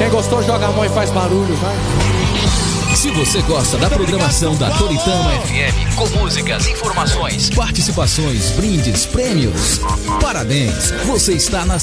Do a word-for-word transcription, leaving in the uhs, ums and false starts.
Quem gostou, joga a mão e faz barulho, vai. Se você gosta da programação da Toritama F M, com músicas, informações, participações, brindes, prêmios, parabéns, você está na